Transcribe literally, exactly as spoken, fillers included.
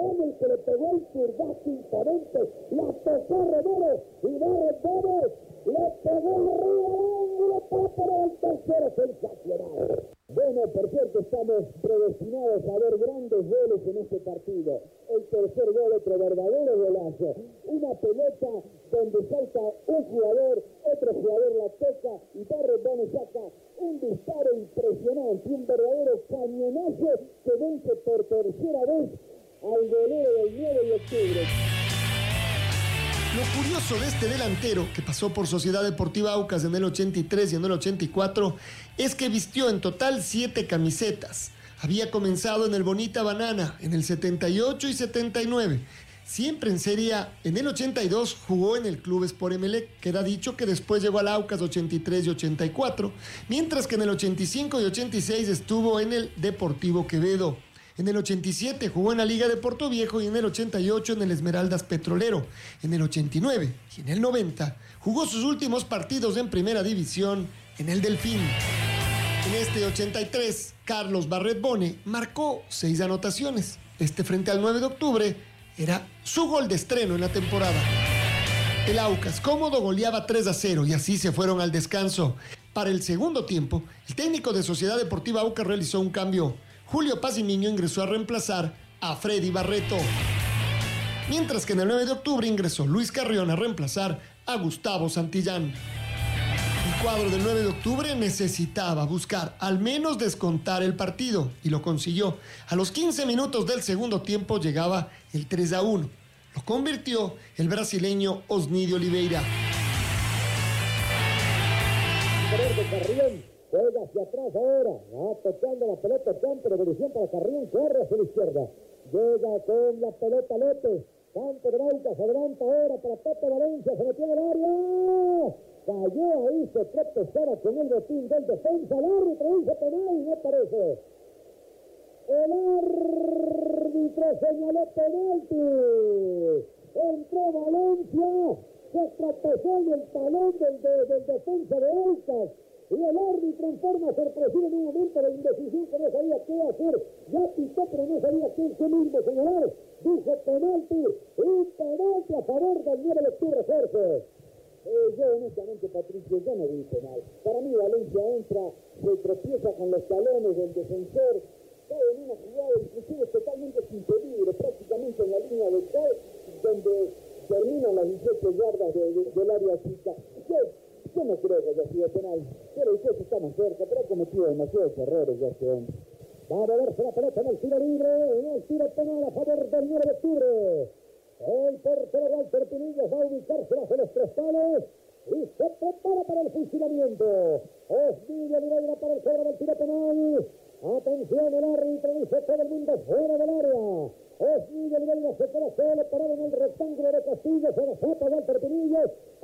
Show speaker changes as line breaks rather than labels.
León el que le pegó el zurdazo imponente, la tocó Romero y Barret Gómez le pegó arriba al ángulo para poner el tercero sensacional. Bueno, por cierto, estamos predestinados a ver grandes goles en este partido. El tercer gol, otro verdadero golazo. Una pelota donde salta un jugador, otro jugador la toca y Barret Gómez saca un disparo impresionante, un verdadero cañonazo que vence por tercera vez al golero del nueve de octubre.
Lo curioso de este delantero, que pasó por Sociedad Deportiva Aucas en el ochenta y tres y en el ochenta y cuatro, es que vistió en total siete camisetas. Había comenzado en el Bonita Banana, en el setenta y ocho y setenta y nueve. Siempre en Serie A. En el ochenta y dos jugó en el Club Sport Emelec. Queda dicho que después llegó al Aucas ochenta y tres y ochenta y cuatro, mientras que en el ochenta y cinco y ochenta y seis estuvo en el Deportivo Quevedo. En el ochenta y siete jugó en la Liga de Puerto Viejo y en el ochenta y ocho en el Esmeraldas Petrolero. En el ochenta y nueve y en el noventa jugó sus últimos partidos en Primera División en el Delfín. En este ochenta y tres, Carlos Barret Bone marcó seis anotaciones. Este frente al nueve de octubre era su gol de estreno en la temporada. El Aucas cómodo goleaba tres a cero y así se fueron al descanso. Para el segundo tiempo, el técnico de Sociedad Deportiva Aucas realizó un cambio. Julio Pazimiño ingresó a reemplazar a Freddy Barreto. Mientras que en el nueve de octubre ingresó Luis Carrión a reemplazar a Gustavo Santillán. El cuadro del nueve de octubre necesitaba buscar al menos descontar el partido y lo consiguió. A los quince minutos del segundo tiempo llegaba el tres a uno. Lo convirtió el brasileño Osnidio Oliveira.
Carrión juega hacia atrás ahora, va tocando la pelota, campo de evolución para Carrión, corre hacia la izquierda, llega con la pelota López, campo de Aucas, adelanta ahora para Pepe Valencia, se metió en el área, cayó ahí, se tropezaba con el botín del defensa, el árbitro dice penal, me parece. El árbitro señaló penalti, entró Valencia, se tropezó en el talón del, del, del defensa de Aucas. Y el árbitro en forma sorpresiva en un momento de indecisión que no sabía qué hacer, ya pitó pero no sabía qué, qué mismo señalar, dijo penalti, un penalti a favor del nueve de octubre, Jorge. Eh, yo honestamente, Patricio, yo no vi penal. Para mí Valencia entra, se tropieza con los talones del defensor, cae en una jugada inclusive totalmente sin peligro, prácticamente en la línea de gol, donde terminan las dieciocho yardas de, de, del área chica. Yo, Yo no creo que haya sido penal, pero el juez está más cerca, pero ha cometido demasiados errores ya este hombre. Va a beberse la pelota en el tiro libre, en el tiro penal a favor del nueve de octubre. El portero Walter Pinillos va a ubicarse bajo los tres palos y se prepara para el fusilamiento. Osnidio Oliveira para el cobro del tiro penal. Atención, el árbitro dice todo el mundo fuera del área. Osnidio Oliveira se queda solo parado en el rectángulo de Castillo, se lo saca Walter Pinillos.